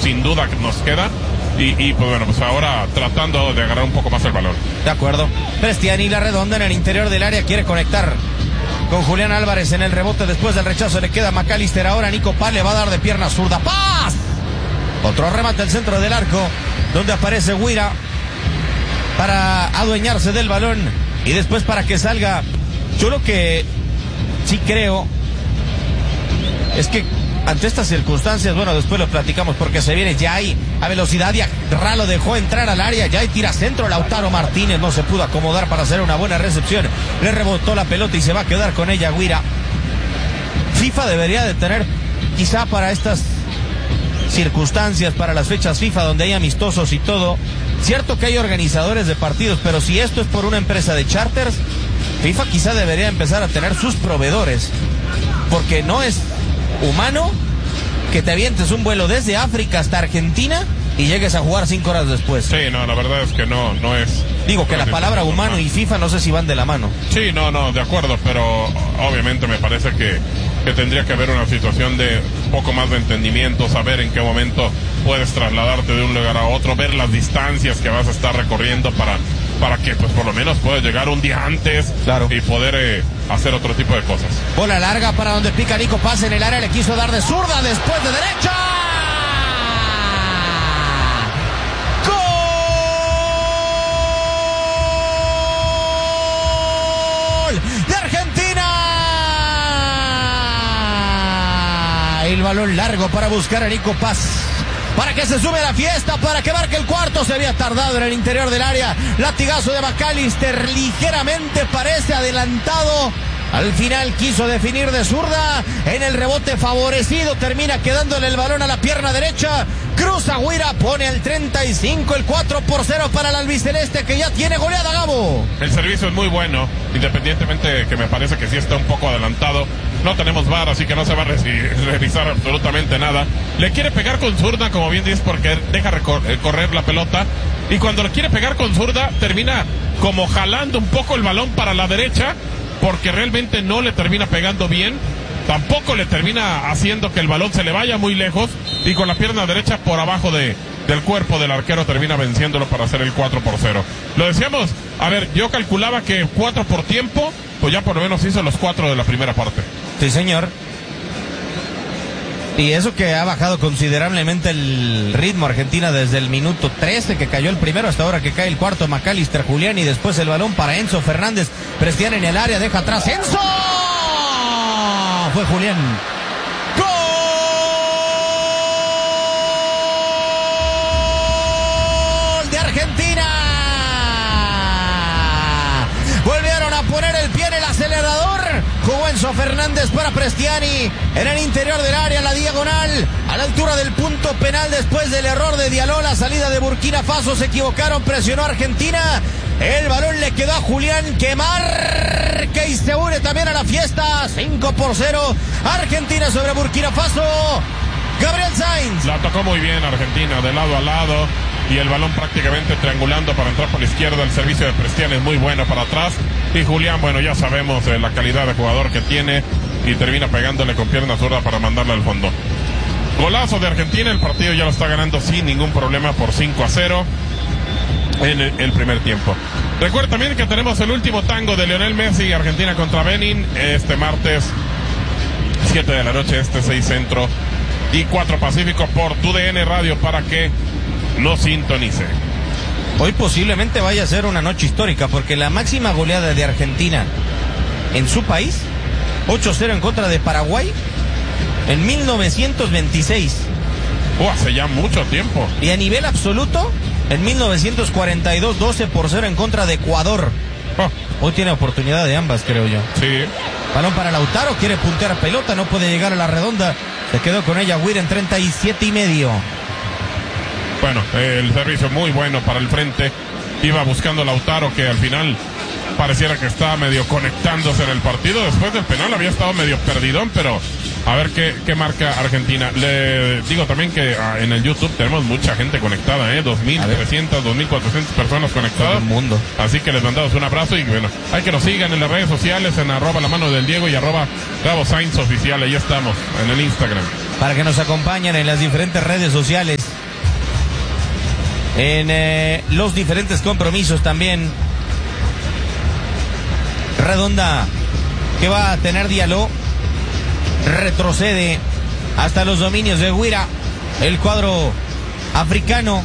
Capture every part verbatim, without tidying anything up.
sin duda nos queda. Y, y pues bueno, pues ahora tratando de agarrar un poco más el balón. De acuerdo. Prestiani, la redonda en el interior del área, quiere conectar con Julián Álvarez en el rebote. Después del rechazo le queda McAllister. Ahora Nico Paz le va a dar de pierna zurda. ¡Paz! Otro remate al centro del arco, donde aparece Guira para adueñarse del balón y después para que salga. Yo lo que sí creo es que ante estas circunstancias, bueno, después lo platicamos porque se viene Jai a velocidad y Ra lo dejó entrar al área. Jai tira centro, Lautaro Martínez no se pudo acomodar para hacer una buena recepción. Le rebotó la pelota y se va a quedar con ella Guira. FIFA debería de tener, quizá para estas circunstancias, para las fechas FIFA donde hay amistosos y todo, cierto que hay organizadores de partidos, pero si esto es por una empresa de charters, FIFA quizá debería empezar a tener sus proveedores, porque no es humano que te avientes un vuelo desde África hasta Argentina y llegues a jugar cinco horas después. Sí, no, la verdad es que no, no es... Digo que la palabra humano y FIFA no sé si van de la mano. Sí, no, no, de acuerdo, pero obviamente me parece que, que tendría que haber una situación de poco más de entendimiento, saber en qué momento puedes trasladarte de un lugar a otro, ver las distancias que vas a estar recorriendo para, para que pues por lo menos puedas llegar un día antes, claro, y poder eh, hacer otro tipo de cosas. Bola larga para donde pica Nico Paz en el área, le quiso dar de zurda, después de derecha. De Argentina. El balón largo para buscar a Nico Paz, para que se sume a la fiesta, para que marque el cuarto. Se había tardado en el interior del área. Latigazo de McAllister, ligeramente parece adelantado. Al final quiso definir de zurda. En el rebote favorecido termina quedándole el balón a la pierna derecha. Cruza Guira, pone el treinta y cinco, el cuatro por cero para el albiceleste, que ya tiene goleada, Gabo. El servicio es muy bueno, independientemente de que me parece que sí está un poco adelantado. No tenemos V A R, así que no se va a re- revisar absolutamente nada. Le quiere pegar con zurda, como bien dices, porque deja recor- correr la pelota. Y cuando le quiere pegar con zurda, termina como jalando un poco el balón para la derecha, porque realmente no le termina pegando bien. Tampoco le termina haciendo que el balón se le vaya muy lejos, y con la pierna derecha por abajo de, del cuerpo del arquero termina venciéndolo para hacer el cuatro por cero. Lo decíamos, a ver, yo calculaba que cuatro por tiempo, pues ya por lo menos hizo los cuatro de la primera parte. Sí, señor. Y eso que ha bajado considerablemente el ritmo Argentina desde el minuto trece que cayó el primero hasta ahora que cae el cuarto. McAllister, Julián, y después el balón para Enzo Fernández. Prestiani en el área, deja atrás Enzo. Fue Julián. ¡Gol de Argentina! Volvieron a poner el pie en el acelerador. Jugó Enzo Fernández para Prestiani en el interior del área, la diagonal, a la altura del punto penal después del error de Diallo. La salida de Burkina Faso, se equivocaron, presionó Argentina. El balón le quedó a Julián, que marca y se une también a la fiesta. cinco por cero, Argentina sobre Burkina Faso. Gabriel Sainz. La tocó muy bien Argentina, de lado a lado, y el balón prácticamente triangulando para entrar por la izquierda. El servicio de Prestiani es muy bueno para atrás. Y Julián, bueno, ya sabemos eh, la calidad de jugador que tiene, y termina pegándole con pierna zurda para mandarla al fondo. Golazo de Argentina, el partido ya lo está ganando sin ningún problema por cinco a cero en el, el primer tiempo. Recuerda también que tenemos el último tango de Lionel Messi, Argentina contra Benin, este martes, siete de la noche, este seis centro y cuatro pacífico, por tu D N Radio, para que lo sintonice. Hoy posiblemente vaya a ser una noche histórica, porque la máxima goleada de Argentina en su país, ocho cero en contra de Paraguay, en mil novecientos veintiséis. Oh, hace ya mucho tiempo. Y a nivel absoluto, en mil novecientos cuarenta y dos, doce por cero en contra de Ecuador. Oh. Hoy tiene oportunidad de ambas, creo yo. Sí. Balón para Lautaro, quiere puntear pelota, no puede llegar a la redonda. Se quedó con ella Weir en treinta y siete y medio. Bueno, eh, el servicio muy bueno para el frente. Iba buscando Lautaro, que al final pareciera que estaba medio conectándose en el partido. Después del penal había estado medio perdidón, pero a ver qué, qué marca Argentina. Le digo también que ah, en el YouTube tenemos mucha gente conectada, ¿eh? dos mil trescientas, dos mil cuatrocientas personas conectadas. Todo el mundo. Así que les mandamos un abrazo, y bueno, hay que nos sigan en las redes sociales, en arroba la mano del Diego y arroba Gabo Sainz oficial. Ahí estamos, en el Instagram. Para que nos acompañen en las diferentes redes sociales. en eh, los diferentes compromisos también. Redonda que va a tener Diallo, retrocede hasta los dominios de Guira, el cuadro africano.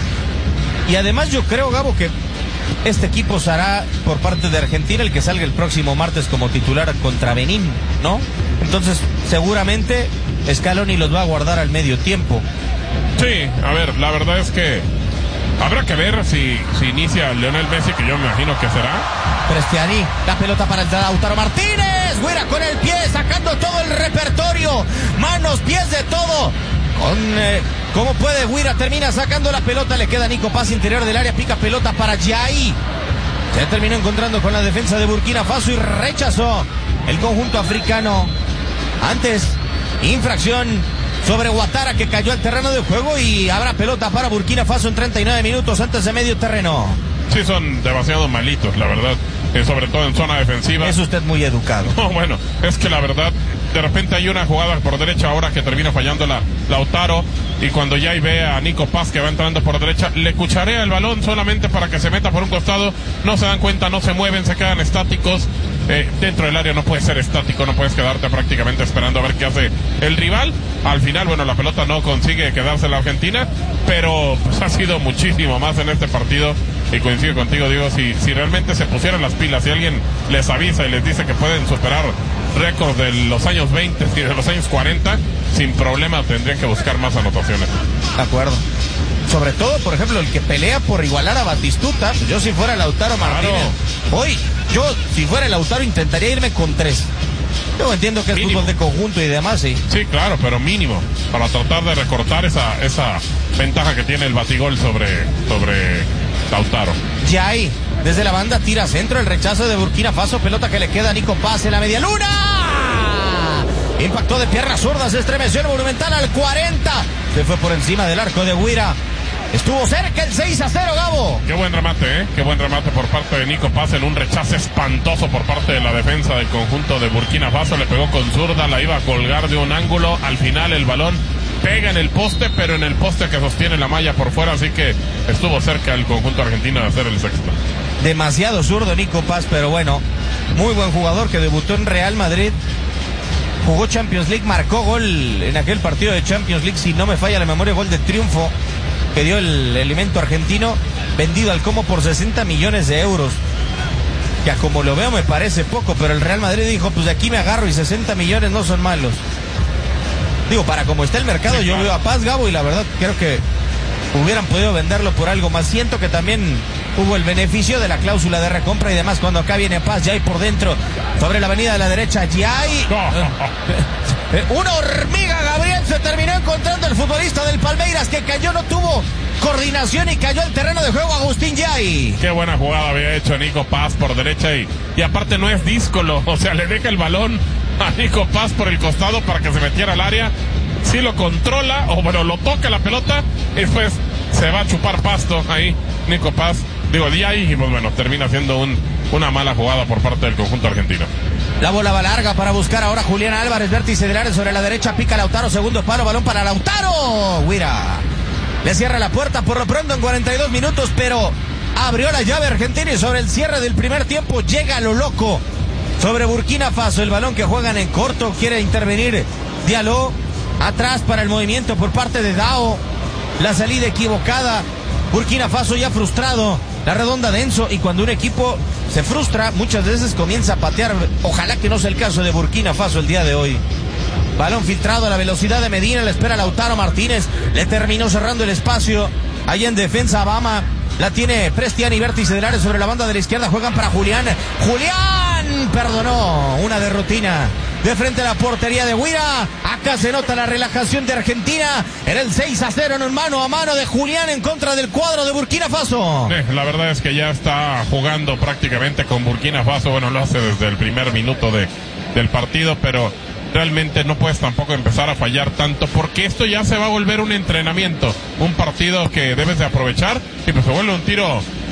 Y además yo creo, Gabo, que este equipo será por parte de Argentina el que salga el próximo martes como titular contra Benín, ¿no? Entonces seguramente Scaloni los va a guardar al medio tiempo. Sí, a ver, la verdad es que habrá que ver si, si inicia Lionel Messi, que yo me imagino que será. Prestiani, la pelota para el Lautaro Martínez. Guira con el pie, sacando todo el repertorio. Manos, pies, de todo. Con, eh, ¿Cómo puede Guira? Termina sacando la pelota. Le queda Nico Paz, interior del área. Pica pelota para Jai. Se terminó encontrando con la defensa de Burkina Faso y rechazó el conjunto africano. Antes, infracción sobre Ouattara, que cayó al terreno de juego, y habrá pelota para Burkina Faso en treinta y nueve minutos antes de medio terreno. Sí, son demasiado malitos, la verdad, eh, sobre todo en zona defensiva. Es usted muy educado. No, bueno, es que la verdad, de repente hay una jugada por derecha ahora que termina fallando la Lautaro, y cuando ya ve a Nico Paz que va entrando por derecha, le cucharea el balón solamente para que se meta por un costado. No se dan cuenta, no se mueven, se quedan estáticos. Eh, dentro del área no puedes ser estático, no puedes quedarte prácticamente esperando a ver qué hace el rival. Al final, bueno, la pelota no consigue quedarse en la Argentina, pero pues ha sido muchísimo más en este partido. Y coincido contigo, digo, si, si realmente se pusieran las pilas, si alguien les avisa y les dice que pueden superar récords de los años veinte y de los años cuarenta, sin problema tendrían que buscar más anotaciones. De acuerdo. Sobre todo, por ejemplo, el que pelea por igualar a Batistuta. Yo si fuera Lautaro Martínez, claro. Hoy, yo si fuera Lautaro intentaría irme con tres. Yo entiendo que es mínimo. Fútbol de conjunto y demás, sí. Sí, claro, pero mínimo, para tratar de recortar esa, esa ventaja que tiene el batigol sobre, sobre Lautaro. Jai, desde la banda, tira centro, el rechazo de Burkina Faso, pelota que le queda a Nico Paz en la media luna. Impactó de piernas zurdas, se estremeció el Monumental al cuarenta. Se fue por encima del arco de Guira. Estuvo cerca el seis a cero, Gabo. Qué buen remate, ¿eh? Qué buen remate por parte de Nico Paz en un rechazo espantoso por parte de la defensa del conjunto de Burkina Faso. Le pegó con zurda, la iba a colgar de un ángulo. Al final el balón pega en el poste, pero en el poste que sostiene la malla por fuera, así que estuvo cerca el conjunto argentino de hacer el sexto. Demasiado zurdo Nico Paz, pero bueno, muy buen jugador que debutó en Real Madrid. Jugó Champions League, marcó gol en aquel partido de Champions League, si no me falla la memoria, gol de triunfo que dio el elemento argentino, vendido al Como por sesenta millones de euros. Que a como lo veo me parece poco, pero el Real Madrid dijo, pues de aquí me agarro y sesenta millones no son malos. Digo, para como está el mercado, sí, yo claro. Veo a Paz, Gabo, y la verdad creo que hubieran podido venderlo por algo más. Siento que también hubo el beneficio de la cláusula de recompra y demás, cuando acá viene Paz, Jai por dentro, sobre la avenida de la derecha, Jai. Una hormiga, Gabriel, se terminó encontrando el futbolista del Palmeiras, que cayó, no tuvo coordinación y cayó al terreno de juego Agustín Jai. Qué buena jugada había hecho Nico Paz por derecha, y, y aparte no es díscolo, o sea, le deja el balón a Nico Paz por el costado para que se metiera al área. Sí lo controla, o bueno, lo toca la pelota, y después se va a chupar pasto ahí Nico Paz, digo, Jai, y pues bueno, termina siendo un, una mala jugada por parte del conjunto argentino. La bola va larga para buscar ahora Julián Álvarez, vértice del área sobre la derecha, pica Lautaro, segundo palo, balón para Lautaro. Guira le cierra la puerta por lo pronto en cuarenta y dos minutos, pero abrió la llave Argentina y sobre el cierre del primer tiempo llega lo loco sobre Burkina Faso. El balón que juegan en corto, quiere intervenir Diallo, atrás para el movimiento por parte de Dao, la salida equivocada. Burkina Faso ya frustrado, la redonda de Enzo, y cuando un equipo se frustra muchas veces comienza a patear. Ojalá que no sea el caso de Burkina Faso el día de hoy. Balón filtrado a la velocidad de Medina, le espera Lautaro Martínez, le terminó cerrando el espacio allá en defensa. Bama la tiene Prestiani, vértice del área sobre la banda de la izquierda, juegan para Julián. Julián perdonó una de rutina de frente a la portería de Guira. Acá se nota la relajación de Argentina en el seis a cero, en un mano a mano de Julián en contra del cuadro de Burkina Faso. Sí, la verdad es que ya está jugando prácticamente con Burkina Faso. Bueno, lo hace desde el primer minuto de, del partido, pero realmente no puedes tampoco empezar a fallar tanto, porque esto ya se va a volver un entrenamiento, un partido que debes de aprovechar, y pues se vuelve un tiro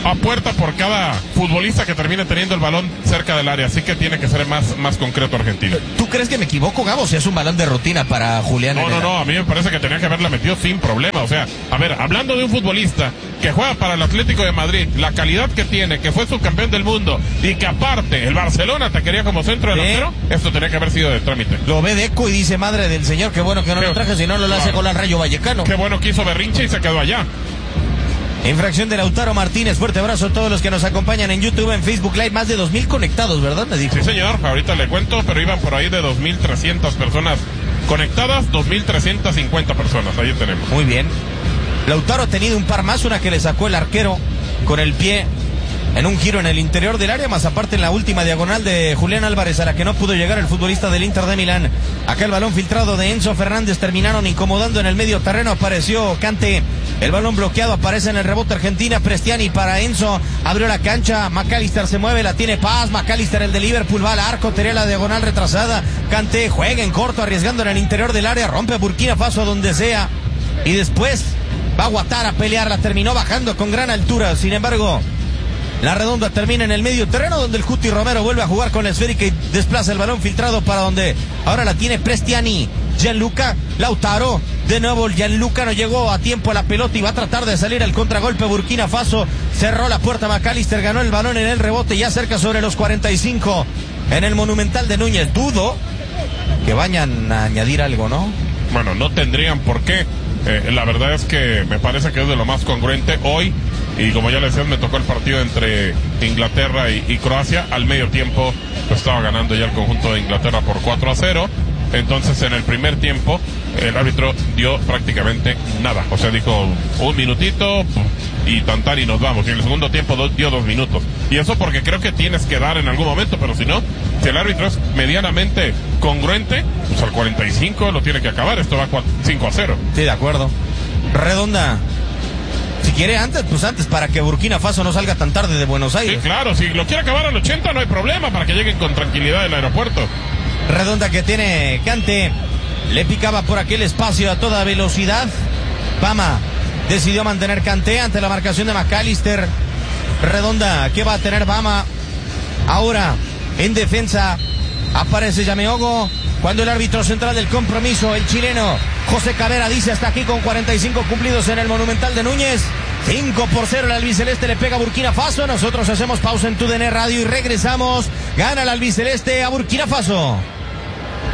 a puerta por cada futbolista que termine teniendo el balón cerca del área, así que tiene que ser más, más concreto Argentina. ¿Tú crees que me equivoco, Gabo? Si es un balón de rutina para Julián. No, no, no, a mí me parece que tenía que haberla metido sin problema. O sea, a ver, hablando de un futbolista que juega para el Atlético de Madrid, la calidad que tiene, que fue subcampeón del mundo y que aparte el Barcelona te quería como centro delantero, ¿Eh? esto tenía que haber sido de trámite. Lo ve Deco y dice, madre del señor, qué bueno que no qué, lo traje, si no lo claro. hace con el Rayo Vallecano. Qué bueno que hizo berrinche y se quedó allá. Infracción de Lautaro Martínez. Fuerte abrazo a todos los que nos acompañan en YouTube, en Facebook Live. Más de dos mil conectados, ¿verdad? Me dijo. Sí, señor. Ahorita le cuento, pero iban por ahí de dos mil trescientas personas conectadas, dos mil trescientas cincuenta personas. Ahí tenemos. Muy bien. Lautaro ha tenido un par más, una que le sacó el arquero con el pie en un giro en el interior del área, más aparte en la última diagonal de Julián Álvarez, a la que no pudo llegar el futbolista del Inter de Milán. Acá el balón filtrado de Enzo Fernández, terminaron incomodando en el medio terreno, apareció Kanté, el balón bloqueado, aparece en el rebote Argentina, Prestiani para Enzo, abrió la cancha, McAllister se mueve, la tiene Paz, McAllister el de Liverpool va al arco, tenía la diagonal retrasada, Kanté juega en corto, arriesgando en el interior del área, rompe Burkina Faso donde sea, y después va a Ouattara a pelear, la terminó bajando con gran altura, sin embargo... La redonda termina en el medio terreno, donde el Cuti Romero vuelve a jugar con la esférica y desplaza el balón filtrado para donde ahora la tiene Prestiani. Gianluca Lautaro, de nuevo Gianluca no llegó a tiempo a la pelota y va a tratar de salir al contragolpe. Burkina Faso cerró la puerta, McAllister ganó el balón en el rebote, ya cerca sobre los cuarenta y cinco en el Monumental de Núñez. Dudo que vayan a añadir algo, ¿no? Bueno, no tendrían por qué. Eh, la verdad es que me parece que es de lo más congruente hoy. Y como ya le decías, me tocó el partido entre Inglaterra y, y Croacia. Al medio tiempo pues, estaba ganando ya el conjunto de Inglaterra por cuatro a cero. Entonces en el primer tiempo el árbitro dio prácticamente nada. O sea, dijo un minutito y tantar y nos vamos. Y en el segundo tiempo do, dio dos minutos. Y eso porque creo que tienes que dar en algún momento. Pero si no, si el árbitro es medianamente congruente, pues al cuarenta y cinco lo tiene que acabar. Esto va cinco a cero. Sí, de acuerdo. Redonda. Si quiere antes, pues antes, para que Burkina Faso no salga tan tarde de Buenos Aires. Sí, claro, si lo quiere acabar al ochenta no hay problema, para que lleguen con tranquilidad al aeropuerto. Redonda que tiene Kanté, le picaba por aquel espacio a toda velocidad. Bama decidió mantener Kanté ante la marcación de McAllister. Redonda, ¿qué va a tener Bama? Ahora, en defensa, aparece Yameogo. Cuando el árbitro central del compromiso, el chileno José Cabrera, dice hasta aquí con cuarenta y cinco cumplidos en el Monumental de Núñez. cinco por cero el albiceleste le pega a Burkina Faso. Nosotros hacemos pausa en TUDN Radio y regresamos. Gana el albiceleste a Burkina Faso.